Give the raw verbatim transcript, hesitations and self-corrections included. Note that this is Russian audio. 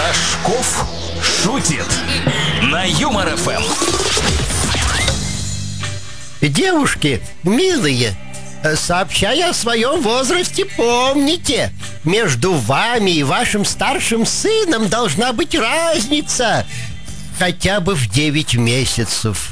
Рожков шутит на Юмор эф эм. Девушки, милые, сообщая о своем возрасте, помните, между вами и вашим старшим сыном должна быть разница хотя бы в девять месяцев.